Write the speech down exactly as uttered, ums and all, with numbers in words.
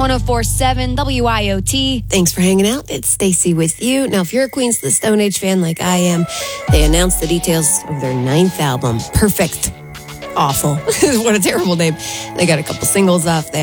one oh four point seven W I O T. Thanks for hanging out. It's Stacy with you. Now, if you're a Queens of the Stone Age fan like I am, they announced the details of their ninth album, Perfect. Awful. What a terrible name. They got a couple singles off. They